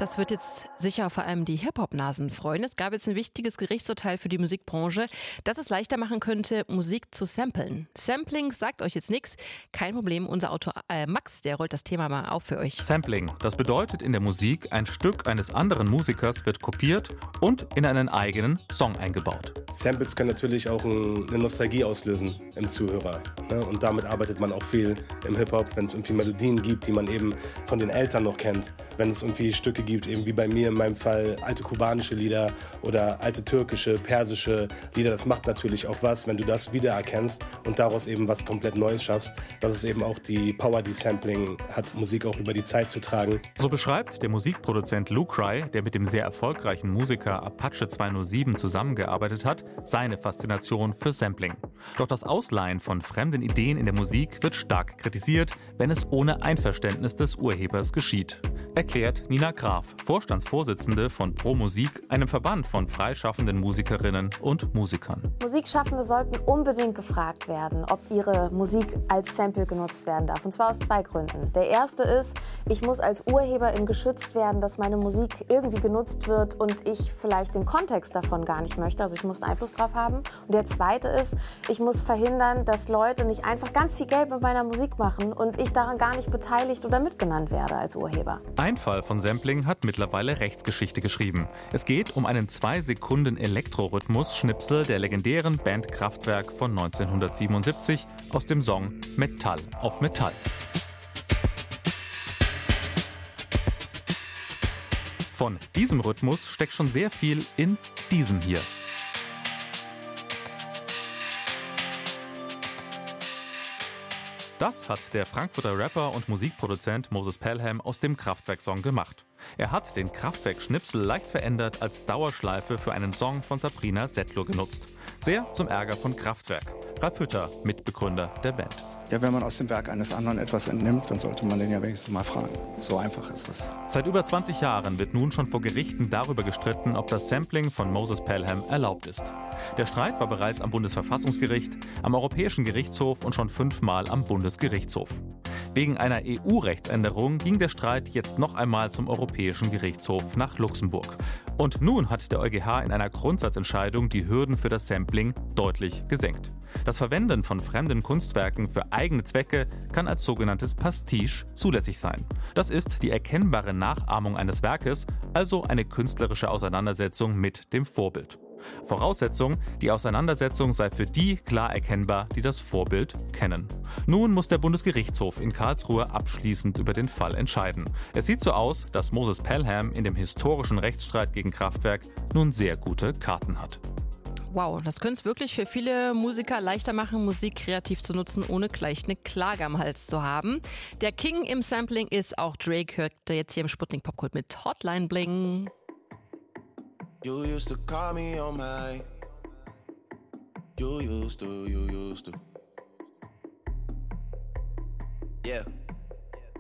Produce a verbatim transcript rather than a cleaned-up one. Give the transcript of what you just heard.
Das wird jetzt sicher vor allem die Hip-Hop-Nasen freuen. Es gab jetzt ein wichtiges Gerichtsurteil für die Musikbranche, das es leichter machen könnte, Musik zu samplen. Sampling sagt euch jetzt nichts. Kein Problem, unser Autor äh, Max, der rollt das Thema mal auf für euch. Sampling, das bedeutet in der Musik, ein Stück eines anderen Musikers wird kopiert und in einen eigenen Song eingebaut. Samples können natürlich auch ein, eine Nostalgie auslösen im Zuhörer. Ne? Und damit arbeitet man auch viel im Hip-Hop, wenn es irgendwie Melodien gibt, die man eben von den Eltern noch kennt. Wenn es irgendwie Stücke gibt, eben wie bei mir in meinem Fall alte kubanische Lieder oder alte türkische, persische Lieder, das macht natürlich auch was, wenn du das wiedererkennst und daraus eben was komplett Neues schaffst. Das ist eben auch die Power, die Sampling hat, Musik auch über die Zeit zu tragen. So beschreibt der Musikproduzent Lucry, der mit dem sehr erfolgreichen Musiker Apache zweihundertsieben zusammengearbeitet hat, seine Faszination für Sampling. Doch das Ausleihen von fremden Ideen in der Musik wird stark kritisiert, wenn es ohne Einverständnis des Urhebers geschieht. Erklärt Nina Graf, Vorstandsvorsitzende von Pro Musik, einem Verband von freischaffenden Musikerinnen und Musikern. Musikschaffende sollten unbedingt gefragt werden, ob ihre Musik als Sample genutzt werden darf. Und zwar aus zwei Gründen. Der erste ist, ich muss als Urheberin geschützt werden, dass meine Musik irgendwie genutzt wird und ich vielleicht den Kontext davon gar nicht möchte. Also ich muss Einfluss drauf haben. Und der zweite ist, ich muss verhindern, dass Leute nicht einfach ganz viel Geld mit meiner Musik machen und ich daran gar nicht beteiligt oder mitgenannt werde als Urheber. Ein Fall von Sampling hat mittlerweile Rechtsgeschichte geschrieben. Es geht um einen zwei Sekunden Elektrorhythmus-Schnipsel der legendären Band Kraftwerk von neunzehnhundertsiebenundsiebzig aus dem Song Metall auf Metall. Von diesem Rhythmus steckt schon sehr viel in diesem hier. Das hat der Frankfurter Rapper und Musikproduzent Moses Pelham aus dem Kraftwerk-Song gemacht. Er hat den Kraftwerk-Schnipsel leicht verändert als Dauerschleife für einen Song von Sabrina Settler genutzt. Sehr zum Ärger von Kraftwerk. Ralf Hütter, Mitbegründer der Band. Ja, wenn man aus dem Werk eines anderen etwas entnimmt, dann sollte man den ja wenigstens mal fragen. So einfach ist das. Seit über zwanzig Jahren wird nun schon vor Gerichten darüber gestritten, ob das Sampling von Moses Pelham erlaubt ist. Der Streit war bereits am Bundesverfassungsgericht, am Europäischen Gerichtshof und schon fünfmal am Bundesgerichtshof. Wegen einer E U-Rechtsänderung ging der Streit jetzt noch einmal zum Europäischen Gerichtshof nach Luxemburg. Und nun hat der EuGH in einer Grundsatzentscheidung die Hürden für das Sampling deutlich gesenkt. Das Verwenden von fremden Kunstwerken für eigene Zwecke kann als sogenanntes Pastiche zulässig sein. Das ist die erkennbare Nachahmung eines Werkes, also eine künstlerische Auseinandersetzung mit dem Vorbild. Voraussetzung, die Auseinandersetzung sei für die klar erkennbar, die das Vorbild kennen. Nun muss der Bundesgerichtshof in Karlsruhe abschließend über den Fall entscheiden. Es sieht so aus, dass Moses Pelham in dem historischen Rechtsstreit gegen Kraftwerk nun sehr gute Karten hat. Wow, das könnte es wirklich für viele Musiker leichter machen, Musik kreativ zu nutzen, ohne gleich eine Klage am Hals zu haben. Der King im Sampling ist auch Drake, hört er jetzt hier im Sputnik Popkult mit Hotline Bling. You used to call me on my You used to, you used to Yeah